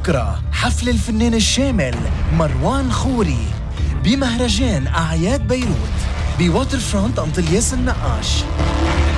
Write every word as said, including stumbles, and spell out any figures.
بكرة حفل الفنان الشامل مروان خوري بمهرجان أعياد بيروت بواتر فرونت أنطلياس النقاش.